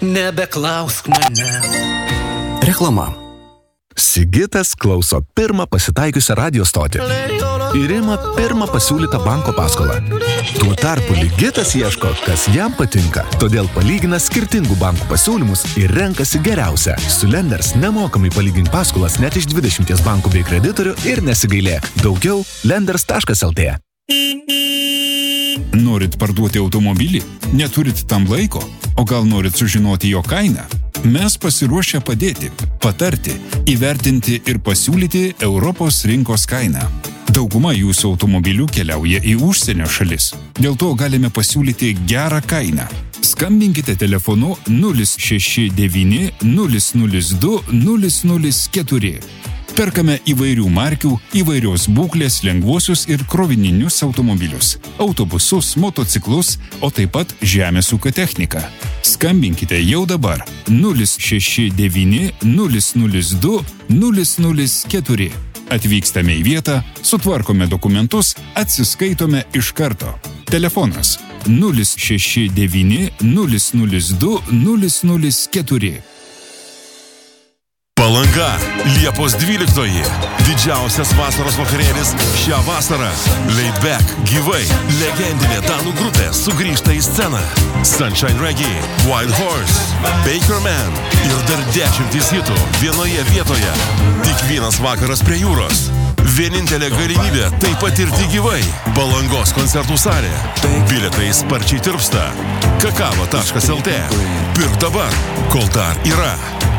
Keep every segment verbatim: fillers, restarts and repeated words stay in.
Nebeklausk manęs. Reklama. Sigitas klauso pirmą pasitaikiusią radio stotį ir ima pirmą pasiūlytą banko paskolą. Tuo tarpu Ligitas ieško, kas jam patinka, todėl palygina skirtingų bankų pasiūlymus ir renkasi geriausią. Su Lenders nemokamai palygink paskolas net iš dvidešimties bankų bei kreditorių ir nesigailėk. Daugiau lenders taškas el tė. Norit parduoti automobilį? Neturit tam laiko? O gal norit sužinoti jo kainą? Mes pasiruošę padėti, patarti, įvertinti ir pasiūlyti Europos rinkos kainą. Dauguma jūsų automobilių keliauja į užsienio šalis. Dėl to galime pasiūlyti gerą kainą. Skambinkite telefonu nulis šeši devyni nulis nulis du nulis nulis keturi. Perkame įvairių markių, įvairios būklės, lengvuosius ir krovininius automobilius, autobusus, motociklus, o taip pat žemės ūkio techniką. Skambinkite jau dabar nulis šeši devyni nulis nulis du nulis nulis keturi. Atvykstame į vietą, sutvarkome dokumentus, atsiskaitome iš karto. Telefonas nulis šeši devyni nulis nulis du nulis nulis keturi. Palanga, Liepos dvyliktoji. Didžiausias vasaros vakarėlis šią vasarą. Laid Back, gyvai, legendinė danų grupė sugrįžta į sceną. Sunshine Reggae, Wild Horse, Baker Man ir dar dešimtys hitų vienoje vietoje. Tik vienas vakaras prie jūros. Vienintelė galimybė tai patirti gyvai. Palangos koncertų salė. Bilietai sparčiai tirpsta. kakava taškas el tė. Pirk dabar, kol dar yra.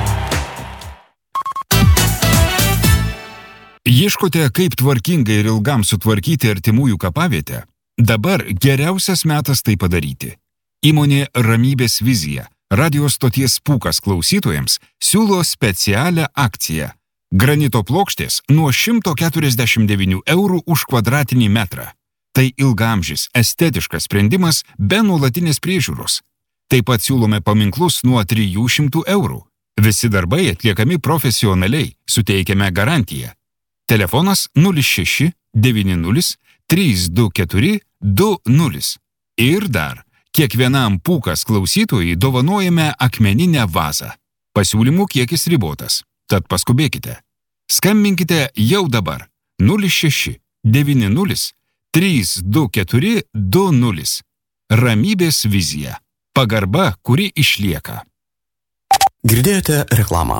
Ieškote, kaip tvarkingai ir ilgam sutvarkyti artimųjų kapavietę? Dabar geriausias metas tai padaryti. Įmonė Ramybės vizija, radio stoties Pūkas klausytojams, siūlo specialią akciją. Granito plokštės nuo šimto keturiasdešimt devynių eurų už kvadratinį metrą. Tai ilgaamžis, estetiškas sprendimas be nuolatinės priežiūros. Taip pat siūlome paminklus nuo trijų šimtų eurų. Visi darbai atliekami profesionaliai, suteikiame garantiją. Telefonas nulis šeši devyni nulis trys du keturi du nulis. Ir dar, kiekvienam Pūkas klausytojui dovanojame akmeninę vazą. Pasiūlymų kiekis ribotas, tad paskubėkite. Skambinkite jau dabar nulis šeši devyni nulis trys du keturi du nulis. Ramybės vizija. Pagarba, kuri išlieka. Girdėjote reklamą.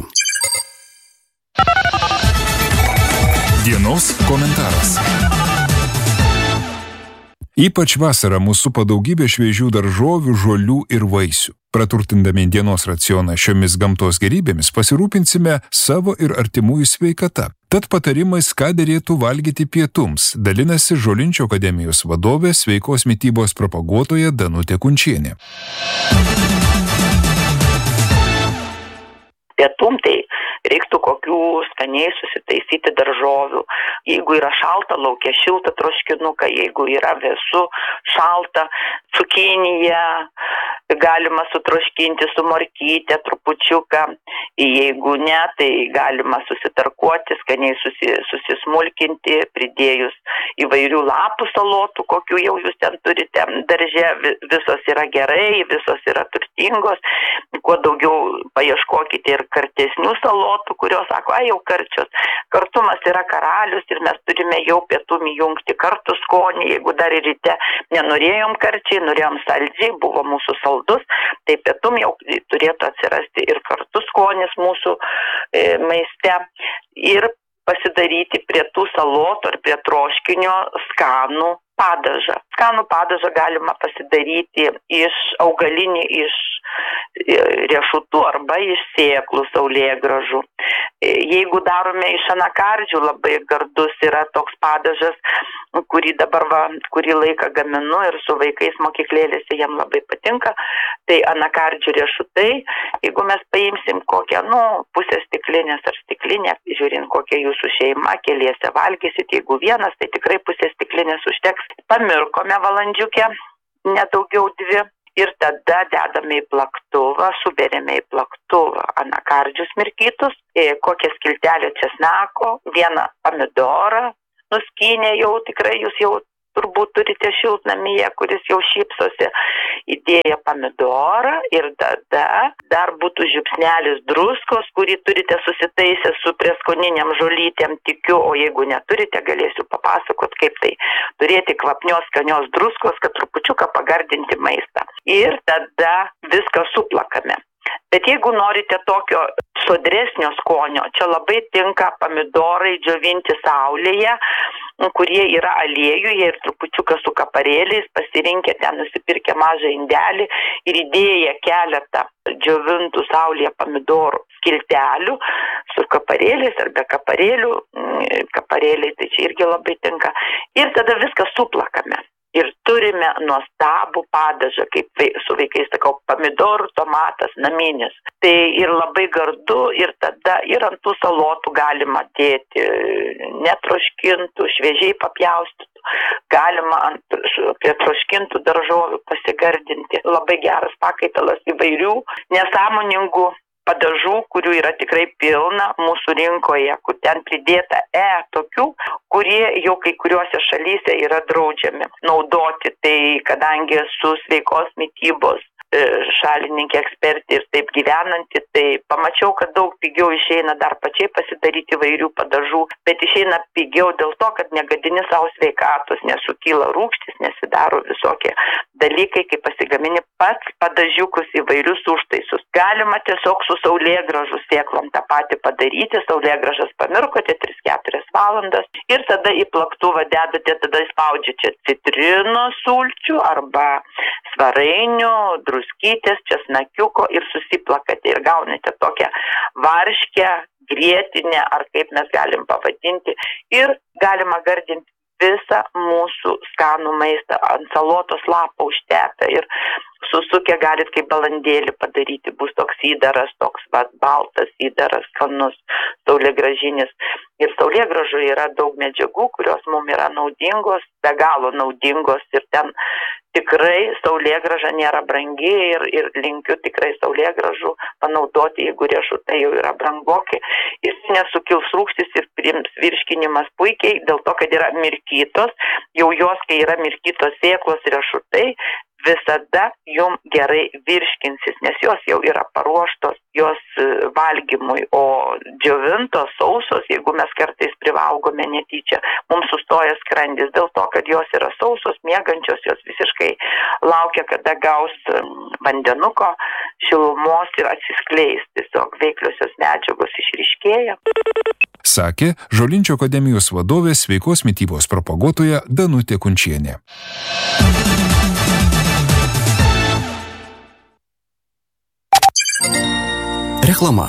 Dienos komentaras. Ypač vasarą mūsų padaugybė šviežių daržovių, žolių ir vaisių. Praturtindami dienos racioną šiomis gamtos gerybėmis pasirūpinsime savo ir artimųjų sveikata. Tad patarimais, ką derėtų valgyti pietums, dalinasi Žolinčio akademijos vadovė, sveikos mitybos propaguotoja Danutė Kunčienė. Pietum tai reiktų kokių skaniai susitaisyti daržovių. Jeigu yra šalta, laukia šilta troškinuką, jeigu yra vėsu, šalta, cukinija, galima sutroškinti su morkyte trupučiuką. Jeigu ne, tai galima susitarkuoti, skaniai susi, susismulkinti, pridėjus įvairių lapų salotų, kokių jau jūs ten turite darže. Visos yra gerai, visos yra turtingos. Kuo daugiau paieškokite ir kartesnių salotų, kurios sako, ai jau karčios. Kartumas yra karalius ir mes turime jau pietum įjungti kartų skonį. Jeigu dar ir ryte nenorėjom karčiai, norėjom saldžiai, buvo mūsų saldus, tai pietum jau turėtų atsirasti ir kartų skonis mūsų e, maiste. Ir pasidaryti prie tų salotų ar prie troškinio skanų padažą. Skanų padažą galima pasidaryti iš augalinį, iš riešutų arba iš sėklų saulėgrąžų. Jeigu darome iš anakardžių, labai gardus yra toks padažas, kurį dabar va, kurį laiką gaminu ir su vaikais mokyklėlėse jam labai patinka, tai anakardžių riešutai, jeigu mes paimsim kokią, nu, pusę stiklinės ar stiklinę, žiūrint kokia jūsų šeima, keliese valgysit, jeigu vienas, tai tikrai pusę stiklinės užteks. Pamirkome valandžiukę, nedaugiau dvi. Ir tada dedame į plaktuvą, suberiame į plaktuvą anakardžius mirkytus, kokią skiltelę česnako, vieną pomidorą, nuskynę jau tikrai jūs jau turbūt turite šiltnamyje, kuris jau šypsosi, įdėję pomidorą ir tada dar būtų žiupsnelis druskos, kurį turite susitaisę su prieskoniniam žolytėm, tikiu, o jeigu neturite, galėsiu papasakot, kaip tai turėti kvapnios, skanios druskos, kad trupučiuką pagardinti maistą. Ir tada viską suplakame. Bet jeigu norite tokio sodresnio skonio, čia labai tinka pomidorai džiovinti saulėje, kurie yra aliejuje ir trupučiuką su kaparėliais, pasirinkę ten nusipirkę mažą indelį ir įdėję keletą džiovintų saulėje pomidorų skiltelių su kaparėliais ar be kaparėlių, kaparėliai tai čia irgi labai tinka, ir tada viską suplakame. Ir turime nuostabų padažą, kaip su vaikais sakau, pomidorų, tomatas, naminis. Tai ir labai gardu, ir tada ir ant tų salotų galima dėti netroškintų, šviežiai papjaustytų. Galima ant prie troškintų daržovių pasigardinti. Labai geras pakaitalas įvairių nesąmoningų padažų, kurių yra tikrai pilna mūsų rinkoje, kur ten pridėta E tokių, kurie jau kai kuriuose šalyse yra draudžiami naudoti. Tai kadangi su sveikos mitybos šalininkė ekspertė ir taip gyvenanti, tai pamačiau, kad daug pigiau išeina dar pačiai pasidaryti įvairių padažų, bet išeina pigiau dėl to, kad negadini savo sveikatos, nesukyla rūgštis, nesidaro visokie dalykai, kai pasigamini pats padažiukus įvairius užtaisus. Galima tiesiog su saulėgrąžų sėklom tą patį padaryti, saulėgrąžas pamirkote tris keturias valandas ir tada į plaktuvą dedate, tada įspaudžiate citrinos sulčių arba svarainių, druskytės, česnakiuko ir susiplakate ir gaunate tokią varškę, grietinę, ar kaip mes galim pavadinti, ir galima gardinti visą mūsų skanų maistą ant salotos lapo užtepę ir susukę galit kaip balandėlį padaryti, bus toks įdaras, toks va, baltas įdaras, skanus, saulėgrąžinis. Ir saulėgrąžų yra daug medžiagų, kurios mums yra naudingos, be galo naudingos, ir ten tikrai saulėgrąža nėra brangi ir, ir linkiu tikrai saulėgrąžų panaudoti, jeigu riešutai jau yra brangoki. Ir nesukils rūgštis ir priims virškinimas puikiai, dėl to, kad yra mirkytos, jau jos, kai yra mirkytos sėklos riešutai, visada jum gerai virškinsis, nes jos jau yra paruoštos jos valgymui, o džiovintos, sausos, jeigu mes kartais privalgome netyčia, mums sustoja skrandis dėl to, kad jos yra sausos, miegančios, jos visiškai laukia, kada gaus vandenuko, šilumos ir atsiskleis, tiesiog veikliosios medžiagos išryškėja. Sakė Žolinčių akademijos vadovė, sveikos mitybos propaguotoja Danutė Kunčienė. Reklama.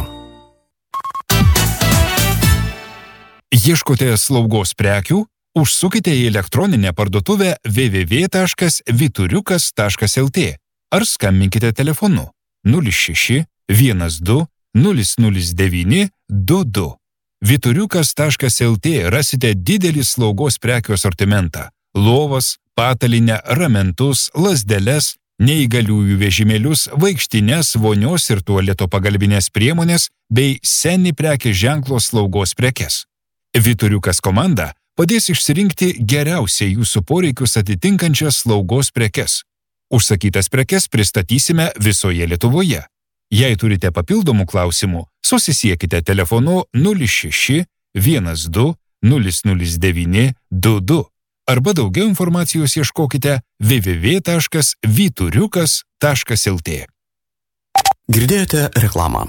Ieškote slaugos prekių? Užsukite į elektroninę parduotuvę w w w taškas vituriukas taškas l t ar skambinkite telefonu nulis šeši vienas du nulis nulis devyni du du. vituriukas taškas l t rasite didelį slaugos prekių asortimentą – lovas, patalinę, ramentus, lazdeles, neįgaliųjų vežimėlius, vaikštines, vonios ir tualeto pagalbinės priemonės bei seni prekės ženklo slaugos prekes. Vituriukas komanda padės išsirinkti geriausiai jūsų poreikius atitinkančias slaugos prekes. Užsakytas prekes pristatysime visoje Lietuvoje. Jei turite papildomų klausimų, susisiekite telefonu nulis šeši vienas du nulis nulis devyni du du. Arba daugiau informacijos ieškokite w w w taškas vituriukas taškas l t. Girdėjote reklamą.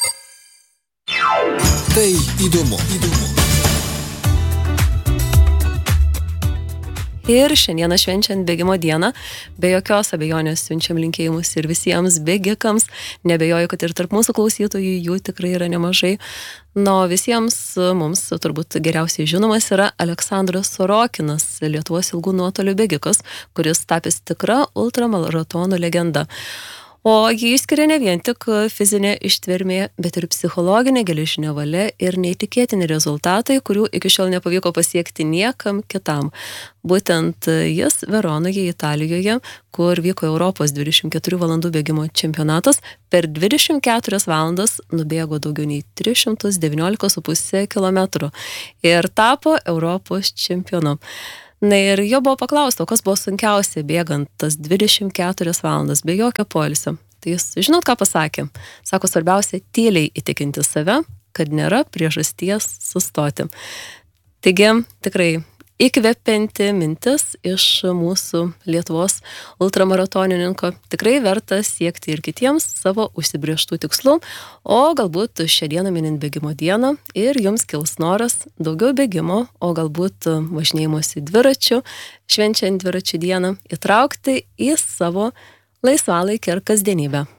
Tai įdomu. įdomu. Ir šiandieną švenčiant bėgimo dieną, be jokios abejonės siunčiam linkėjimus ir visiems bėgikams. Nebejoju, kad ir tarp mūsų klausytojų jų tikrai yra nemažai. Na, visiems mums turbūt geriausiai žinomas yra Aleksandras Sorokinas, Lietuvos ilgų nuotolių bėgikas, kuris tapęs tikra ultramaratono legenda. O jį išskiria ne vien tik fizinė ištvermė, bet ir psichologinė geležinė valia ir neįtikėtini rezultatai, kurių iki šiol nepavyko pasiekti niekam kitam. Būtent jis Veronoje, Italijoje, kur vyko Europos dvidešimt keturių valandų bėgimo čempionatas, per dvidešimt keturias valandas nubėgo daugiau nei tris šimtus devyniolika su puse kilometrų ir tapo Europos čempionu. Na ir jo buvo paklausta, kas buvo sunkiausia bėgant tas dvidešimt keturias valandas be jokio poilsio. Tai jis, žinot, ką pasakė? Sako, svarbiausia tyliai įtikinti save, kad nėra priežasties sustoti. Taigi, tikrai įkvepianti mintis iš mūsų Lietuvos ultramaratonininko. Tikrai verta siekti ir kitiems savo užsibrėžtų tikslų, o galbūt šią dieną minint bėgimo dieną ir jums kils noras daugiau bėgimo, o galbūt važinėjimuose dviračiu, švenčiant dviračių dieną, įtraukti į savo laisvalaikį ir kasdienybę.